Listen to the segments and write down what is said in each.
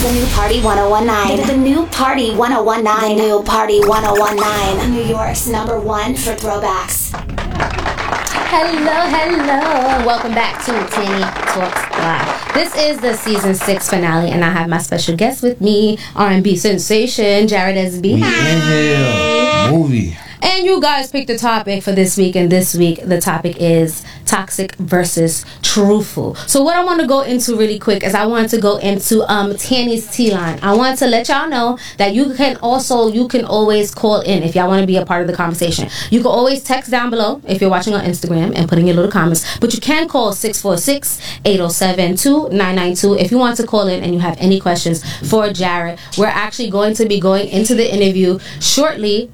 The new Party 1019. The new Party 1019. The new Party 1019. New York's #1 for throwbacks. Hello. Welcome back to Tanny Talks Live. This is the season 6 finale, and I have my special guest with me, R&B sensation Jared SB. Inhale. Movie. And you guys picked the topic for this week, and this week the topic is toxic versus truthful. So what I want to go into really quick is I want to go into Tanny's T line. I want to let y'all know that you can always call in if y'all want to be a part of the conversation. You can always text down below if you're watching on Instagram and put in your little comments, but you can call 646-807-2992 if you want to call in and you have any questions for Jared. We're actually going to be going into the interview shortly.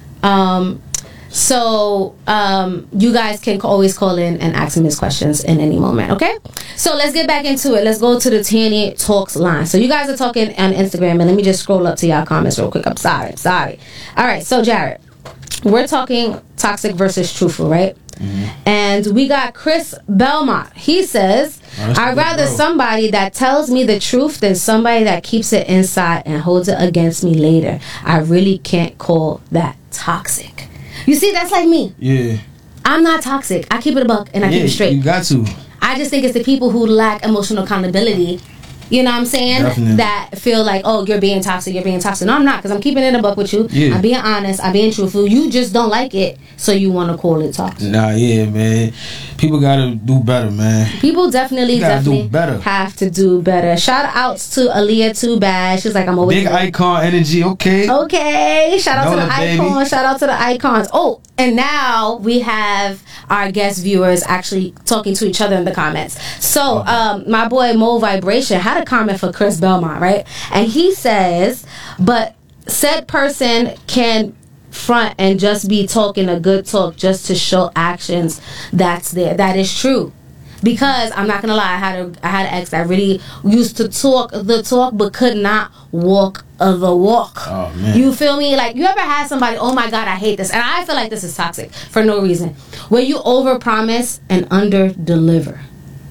You guys can always call in and ask him his questions in any moment, okay? So let's get back into it. Let's go to the Tanny Talks line. So you guys are talking on Instagram, and let me just scroll up to y'all comments real quick. I'm sorry. All right, so Jared, we're talking toxic versus truthful, right? Mm-hmm. And we got Chris Belmont. He says, I'd rather somebody that tells me the truth than somebody that keeps it inside and holds it against me later. I really can't call that toxic. You see, that's like me. Yeah. I'm not toxic. I keep it a buck and I keep it straight. You got to. I just think it's the people who lack emotional accountability, you know what I'm saying? Definitely. That feel like, oh, you're being toxic. No, I'm not, because I'm keeping it a buck with you. Yeah. I'm being honest. I'm being truthful. You just don't like it, so you want to call it toxic. Nah, yeah, man. People gotta do better, man. People definitely do better. Have to do better. Shout outs to Aaliyah Too Bad. She's like, I'm always big icon energy. Okay. Shout out to the icons. Baby. Shout out to the icons. Oh, and now we have our guest viewers actually talking to each other in the comments. So my boy Mo Vibration had a comment for Chris Belmont, right? And he says, but said person can front and just be talking a good talk just to show actions that's there. That is true. Because I'm not gonna lie, I had an ex that really used to talk the talk but could not walk the walk. Oh, man. You feel me? Like, you ever had somebody, oh my god, I hate this, and I feel like this is toxic for no reason, where you overpromise and under-deliver.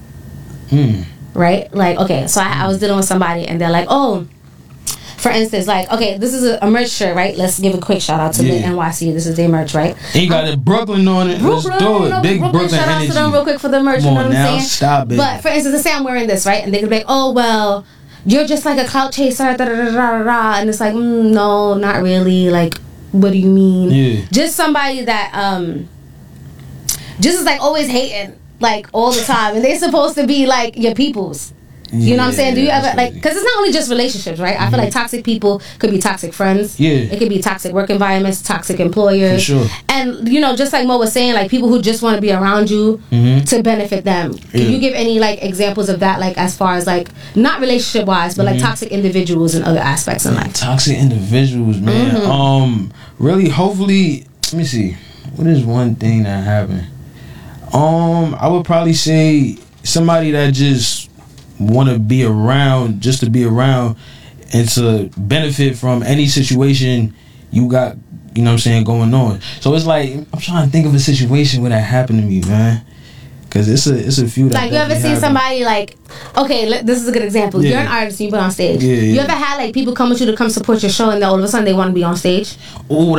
Right? Like, okay, so I was dealing with somebody and they're like, oh, for instance, like, okay, this is a merch shirt, right? Let's give a quick shout out to the NYC. This is their merch, right? And you got the Brooklyn on it. Let's do it. Big Brooklyn shout energy. out to them real quick for the merch. Come you know on what now, I'm saying? stop it. But for instance, let's say I'm wearing this, right? And they could be like, oh, well, you're just like a clout chaser, da da da da da. And it's like, no, not really. Like, what do you mean? Yeah. Just somebody that just is like always hating, like, all the time, and they're supposed to be like your peoples. You know what I'm saying? Do you ever, like, because it's not only just relationships, right? I feel like toxic people could be toxic friends. Yeah. It could be toxic work environments, toxic employers. For sure. And, you know, just like Mo was saying, like, people who just want to be around you to benefit them. Can you give any, like, examples of that, like, as far as, like, not relationship-wise, but, like, toxic individuals and other aspects in life? Toxic individuals, man. Really, hopefully, let me see. What is one thing that happened? I would probably say somebody that just want to be around just to be around and to benefit from any situation you got, you know what I'm saying, going on. So it's like, I'm trying to think of a situation where that happened to me, man. Because it's a few that, like, you ever seen somebody, like, okay, this is a good example. You're an artist and you put on stage. You ever had, like, people come with you to come support your show and then all of a sudden they want to be on stage? Oh,